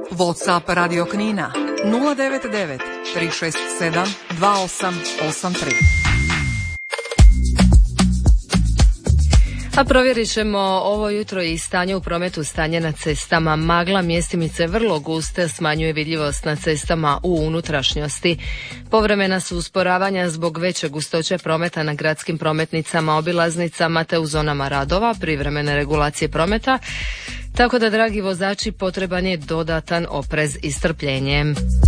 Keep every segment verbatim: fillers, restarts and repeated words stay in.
WhatsApp Radio Knina nula devet devet tri šest sedam dva osam osam tri. A provjerit ćemo ovo jutro i stanje u prometu, stanje na cestama. Magla mjestimice vrlo guste, smanjuje vidljivost na cestama u unutrašnjosti. Povremena su usporavanja zbog veće gustoće prometa na gradskim prometnicama, obilaznicama te u zonama radova, privremene regulacije prometa. Tako da, dragi vozači, potreban je dodatan oprez i strpljenje.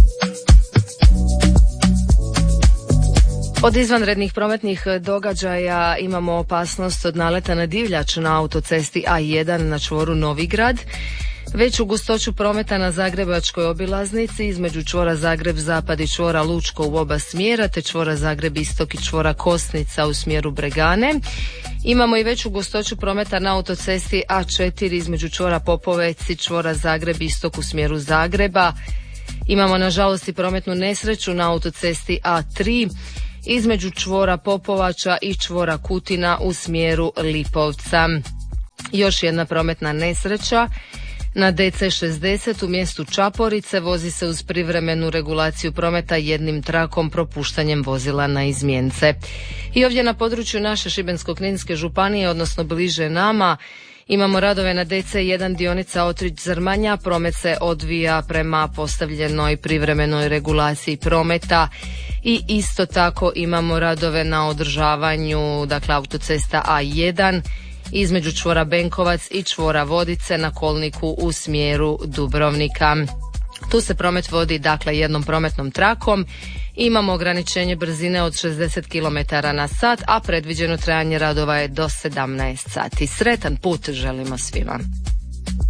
Od izvanrednih prometnih događaja imamo opasnost od naleta na divljač na autocesti A jedan na čvoru Novigrad, veću gustoću prometa na zagrebačkoj obilaznici između čvora Zagreb-Zapad i čvora Lučko u oba smjera, te čvora Zagreb-Istok i čvora Kosnica u smjeru Bregane. Imamo i veću gustoću prometa na autocesti A četiri između čvora Popovec i čvora Zagreb-Istok u smjeru Zagreba. Imamo nažalost i prometnu nesreću na autocesti A tri između čvora Popovača i čvora Kutina u smjeru Lipovca. Još jedna prometna nesreća na D C šezdeset u mjestu Čaporice, vozi se uz privremenu regulaciju prometa jednim trakom propuštanjem vozila na izmjence. I ovdje na području naše Šibensko-kninske županije, odnosno bliže nama, imamo radove na D C jedan dionica Otrić-Zrmanja, promet se odvija prema postavljenoj privremenoj regulaciji prometa i isto tako imamo radove na održavanju, dakle, autocesta A jedan između čvora Benkovac i čvora Vodice na kolniku u smjeru Dubrovnika. Tu se promet vodi, dakle, jednom prometnom trakom. Imamo ograničenje brzine od šezdeset kilometara na sat, a predviđeno trajanje radova je do sedamnaest sati. Sretan put želimo svima.